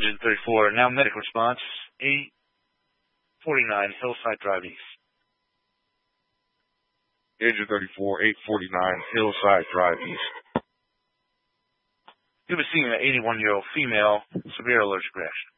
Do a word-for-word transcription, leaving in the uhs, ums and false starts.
Agent thirty-four, now medical response, eight forty-nine Hillside Drive East. Agent thirty-four, eight forty-nine Hillside Drive East. You'll be seeing an eighty-one-year-old female, severe allergic reaction.